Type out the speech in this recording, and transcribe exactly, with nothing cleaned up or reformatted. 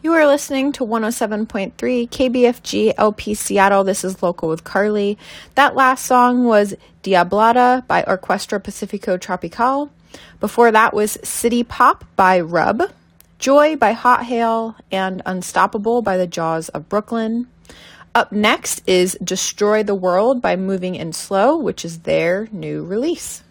You are listening to one oh seven point three K B F G L P Seattle. This is Local with Carly. That last song was Diablada by Orquestra Pacifico Tropical. Before that was City Pop by Rub, Joy by Hot Hail, and Unstoppable by the Jaws of Brooklyn. Up next is Destroy the World by Moving in Slow, which is their new release.